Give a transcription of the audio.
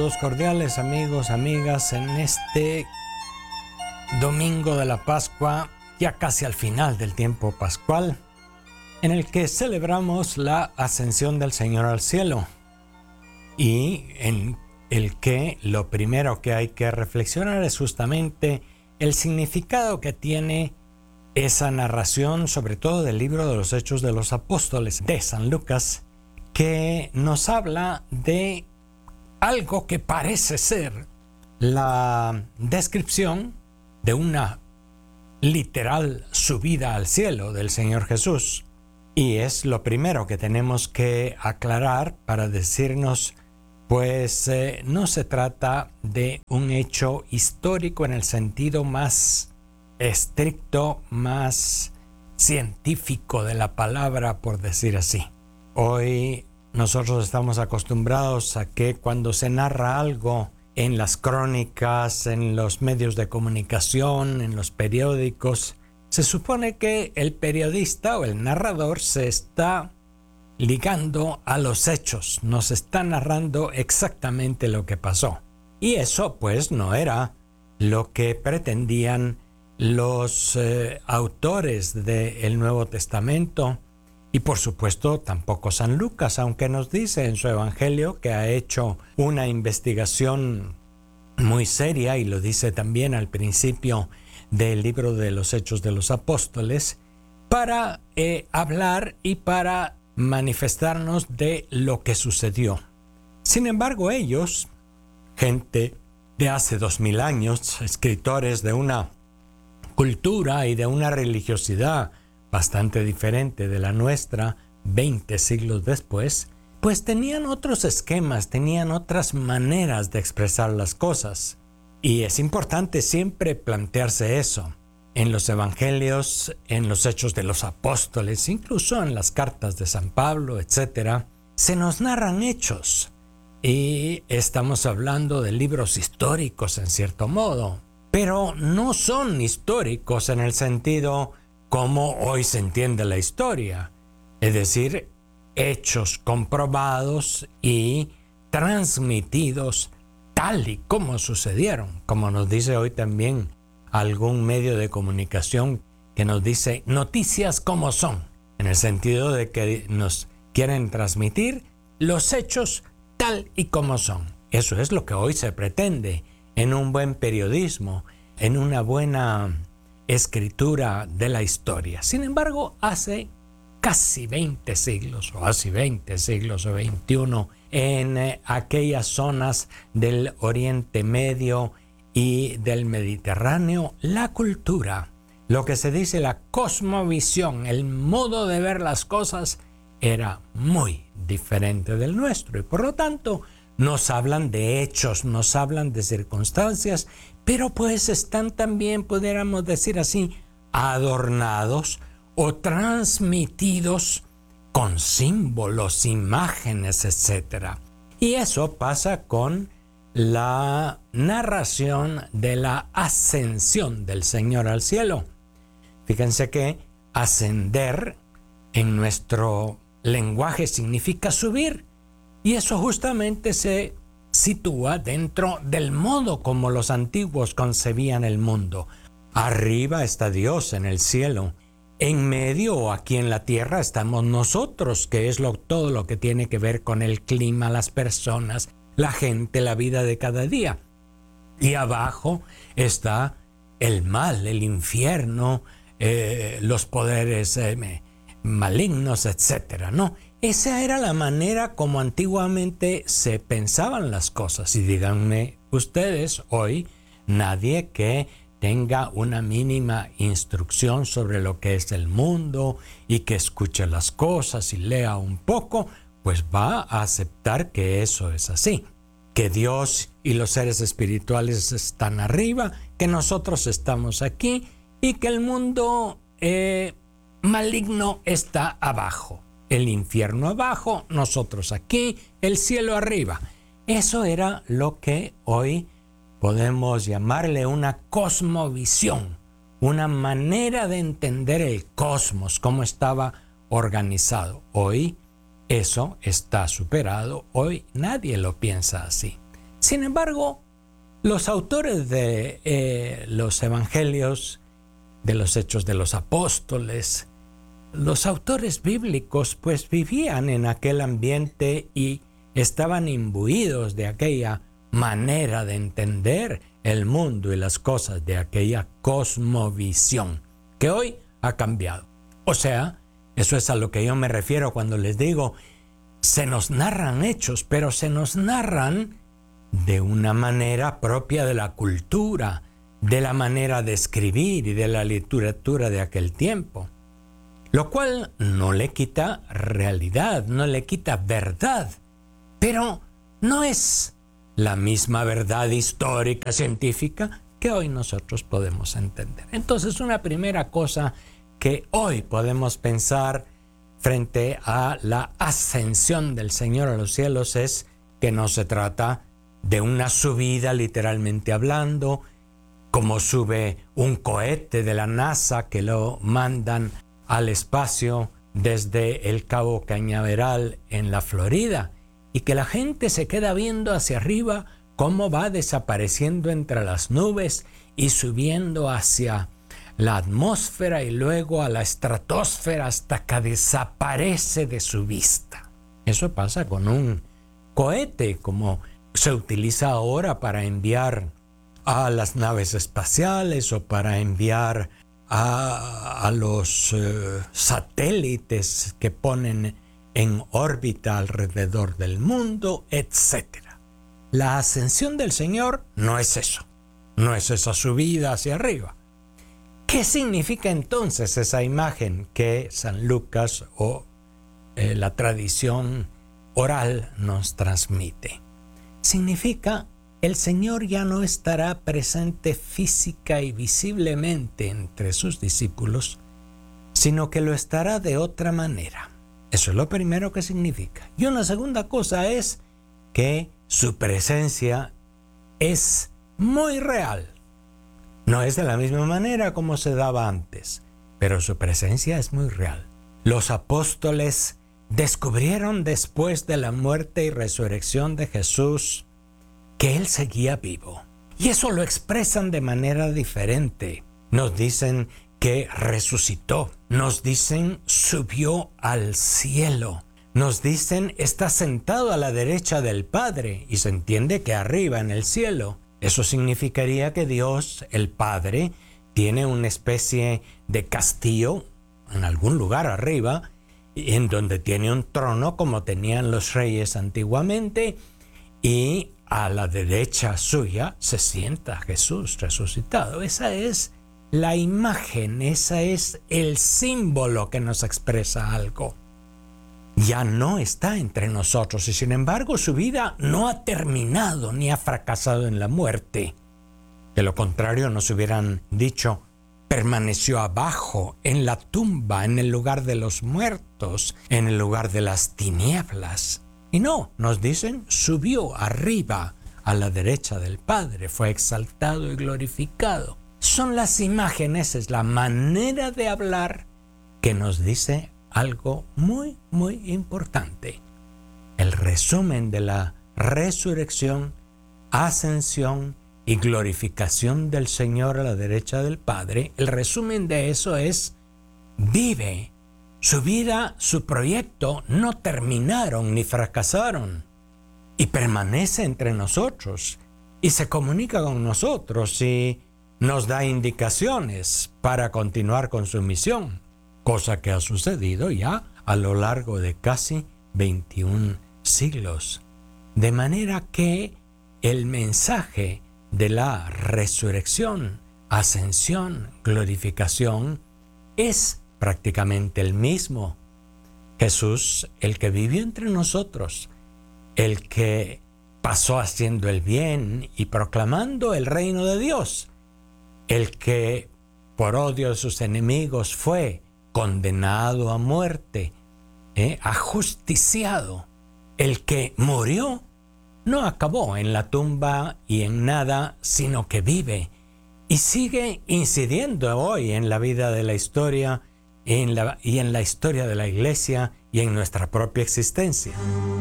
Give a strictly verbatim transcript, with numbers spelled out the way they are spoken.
Saludos cordiales amigos, amigas, en este domingo de la Pascua, ya casi al final del tiempo pascual, en el que celebramos la ascensión del Señor al cielo y en el que lo primero que hay que reflexionar es justamente el significado que tiene esa narración, sobre todo del libro de los Hechos de los Apóstoles de San Lucas, que nos habla de algo que parece ser la descripción de una literal subida al cielo del Señor Jesús. Y es lo primero que tenemos que aclarar para decirnos, pues eh, no se trata de un hecho histórico en el sentido más estricto, más científico de la palabra, por decir así. Hoy nosotros estamos acostumbrados a que cuando se narra algo en las crónicas, en los medios de comunicación, en los periódicos, se supone que el periodista o el narrador se está ligando a los hechos, nos está narrando exactamente lo que pasó. Y eso pues no era lo que pretendían los eh, autores del Nuevo Testamento. Y por supuesto tampoco San Lucas, aunque nos dice en su evangelio que ha hecho una investigación muy seria, y lo dice también al principio del libro de los Hechos de los Apóstoles, para eh, hablar y para manifestarnos de lo que sucedió. Sin embargo, ellos, gente de hace dos mil años, escritores de una cultura y de una religiosidad bastante diferente de la nuestra, veinte siglos después, pues tenían otros esquemas, tenían otras maneras de expresar las cosas. Y es importante siempre plantearse eso. En los evangelios, en los Hechos de los Apóstoles, incluso en las cartas de San Pablo, etcétera, se nos narran hechos. Y estamos hablando de libros históricos en cierto modo, pero no son históricos en el sentido como hoy se entiende la historia, es decir, hechos comprobados y transmitidos tal y como sucedieron, como nos dice hoy también algún medio de comunicación que nos dice noticias como son, en el sentido de que nos quieren transmitir los hechos tal y como son. Eso es lo que hoy se pretende en un buen periodismo, en una buena escritura de la historia. Sin embargo, hace casi veinte siglos, o hace veinte siglos o veintiuno, en eh, aquellas zonas del Oriente Medio y del Mediterráneo, la cultura, lo que se dice la cosmovisión, el modo de ver las cosas, era muy diferente del nuestro. Y por lo tanto, nos hablan de hechos, nos hablan de circunstancias, pero pues están también, pudiéramos decir así, adornados o transmitidos con símbolos, imágenes, etcétera. Y eso pasa con la narración de la ascensión del Señor al cielo. Fíjense que ascender en nuestro lenguaje significa subir, y eso justamente se sitúa dentro del modo como los antiguos concebían el mundo. Arriba está Dios en el cielo. En medio o aquí en la tierra estamos nosotros, que es lo, todo lo que tiene que ver con el clima, las personas, la gente, la vida de cada día. Y abajo está el mal, el infierno, eh, los poderes eh, malignos, etcétera, ¿no? Esa era la manera como antiguamente se pensaban las cosas. Y díganme ustedes hoy, nadie que tenga una mínima instrucción sobre lo que es el mundo y que escuche las cosas y lea un poco, pues va a aceptar que eso es así. Que Dios y los seres espirituales están arriba, que nosotros estamos aquí y que el mundo eh, maligno está abajo. El infierno abajo, nosotros aquí, el cielo arriba. Eso era lo que hoy podemos llamarle una cosmovisión, una manera de entender el cosmos, cómo estaba organizado. Hoy eso está superado, hoy nadie lo piensa así. Sin embargo, los autores de eh, los evangelios, de los hechos de los apóstoles, los autores bíblicos pues vivían en aquel ambiente y estaban imbuidos de aquella manera de entender el mundo y las cosas, de aquella cosmovisión que hoy ha cambiado. O sea, eso es a lo que yo me refiero cuando les digo, se nos narran hechos, pero se nos narran de una manera propia de la cultura, de la manera de escribir y de la literatura de aquel tiempo. Lo cual no le quita realidad, no le quita verdad, pero no es la misma verdad histórica, científica, que hoy nosotros podemos entender. Entonces, una primera cosa que hoy podemos pensar frente a la ascensión del Señor a los cielos es que no se trata de una subida, literalmente hablando, como sube un cohete de la NASA que lo mandan al espacio desde el Cabo Cañaveral en la Florida, y que la gente se queda viendo hacia arriba cómo va desapareciendo entre las nubes y subiendo hacia la atmósfera y luego a la estratosfera hasta que desaparece de su vista. Eso pasa con un cohete, como se utiliza ahora para enviar a las naves espaciales o para enviar a, a los eh, satélites que ponen en órbita alrededor del mundo, etcétera. La ascensión del Señor no es eso, no es esa subida hacia arriba. ¿Qué significa entonces esa imagen que San Lucas o eh, la tradición oral nos transmite? Significa el Señor ya no estará presente física y visiblemente entre sus discípulos, sino que lo estará de otra manera. Eso es lo primero que significa. Y una segunda cosa es que su presencia es muy real. No es de la misma manera como se daba antes, pero su presencia es muy real. Los apóstoles descubrieron después de la muerte y resurrección de Jesús que Él seguía vivo. Y eso lo expresan de manera diferente. Nos dicen que resucitó. Nos dicen subió al cielo. Nos dicen está sentado a la derecha del Padre, y se entiende que arriba en el cielo. Eso significaría que Dios, el Padre, tiene una especie de castillo en algún lugar arriba, en donde tiene un trono como tenían los reyes antiguamente, y a la derecha suya se sienta Jesús resucitado. Esa es la imagen, ese es el símbolo que nos expresa algo. Ya no está entre nosotros y sin embargo su vida no ha terminado ni ha fracasado en la muerte. De lo contrario nos hubieran dicho, permaneció abajo, en la tumba, en el lugar de los muertos, en el lugar de las tinieblas. Y no, nos dicen, subió arriba a la derecha del Padre, fue exaltado y glorificado. Son las imágenes, es la manera de hablar que nos dice algo muy, muy importante. El resumen de la resurrección, ascensión y glorificación del Señor a la derecha del Padre, el resumen de eso es, vive. Su vida, su proyecto no terminaron ni fracasaron y permanece entre nosotros y se comunica con nosotros y nos da indicaciones para continuar con su misión, cosa que ha sucedido ya a lo largo de casi veintiún siglos. De manera que el mensaje de la resurrección, ascensión, glorificación es prácticamente el mismo. Jesús, el que vivió entre nosotros, el que pasó haciendo el bien y proclamando el reino de Dios, el que por odio de sus enemigos fue condenado a muerte, eh, ajusticiado, el que murió, no acabó en la tumba y en nada, sino que vive y sigue incidiendo hoy en la vida de la historia en la, y en la historia de la Iglesia y en nuestra propia existencia.